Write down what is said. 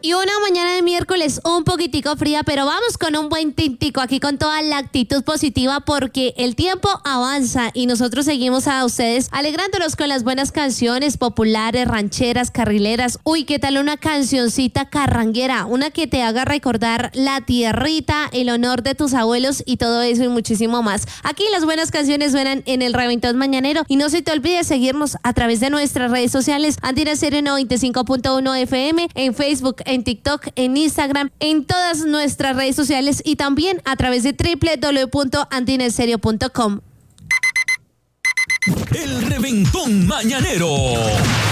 Y una mañana de miércoles un poquitico fría, pero vamos con un buen tintico aquí con toda la actitud positiva porque el tiempo avanza y nosotros seguimos a ustedes alegrándolos con las buenas canciones populares, rancheras, carrileras. Uy, ¿qué tal una cancioncita carranguera? Una que te haga recordar la tierrita, el honor de tus abuelos y todo eso y muchísimo más. Aquí las buenas canciones suenan en el Reventón Mañanero y no se te olvide seguirnos a través de nuestras redes sociales, Andina Estéreo 95.1 FM, en Facebook, en TikTok, en Instagram, en todas nuestras redes sociales y también a través de www.andinaestereo.com. El Reventón Mañanero.